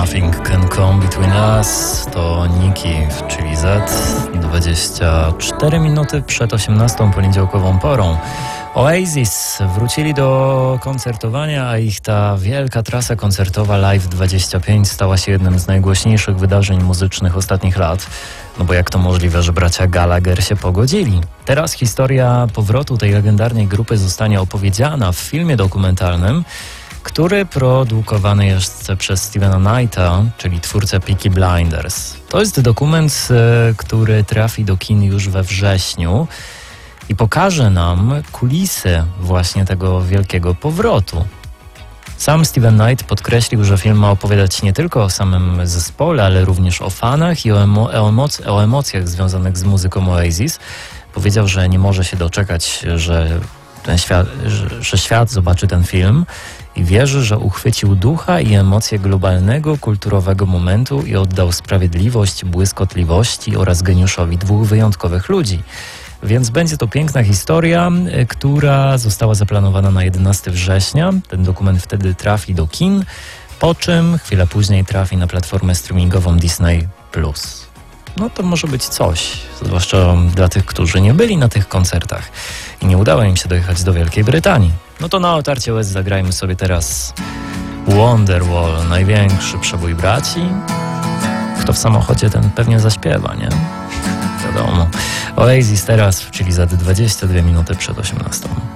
Nothing Can Come Between Us to Nicki w Chili Z. 24 minuty przed 18 poniedziałkową porą. Oasis wrócili do koncertowania, a ich ta wielka trasa koncertowa Live 25 stała się jednym z najgłośniejszych wydarzeń muzycznych ostatnich lat. No bo jak to możliwe, że bracia Gallagher się pogodzili? Teraz historia powrotu tej legendarnej grupy zostanie opowiedziana w filmie dokumentalnym, który produkowany jest przez Stevena Knighta, czyli twórcę Peaky Blinders. To jest dokument, który trafi do kin już we wrześniu i pokaże nam kulisy właśnie tego wielkiego powrotu. Sam Steven Knight podkreślił, że film ma opowiadać nie tylko o samym zespole, ale również o fanach i o emocjach związanych z muzyką Oasis. Powiedział, że nie może się doczekać, że świat zobaczy ten film i wierzy, że uchwycił ducha i emocje globalnego, kulturowego momentu i oddał sprawiedliwość, błyskotliwości oraz geniuszowi dwóch wyjątkowych ludzi. Więc będzie to piękna historia, która została zaplanowana na 11 września. Ten dokument wtedy trafi do kin, po czym chwilę później trafi na platformę streamingową Disney+. No to może być coś, zwłaszcza dla tych, którzy nie byli na tych koncertach i nie udało im się dojechać do Wielkiej Brytanii. No to na otarcie łez zagrajmy sobie teraz Wonderwall, największy przebój braci. Kto w samochodzie, ten pewnie zaśpiewa, nie? Wiadomo. Oasis teraz, czyli za 22 minuty przed 18.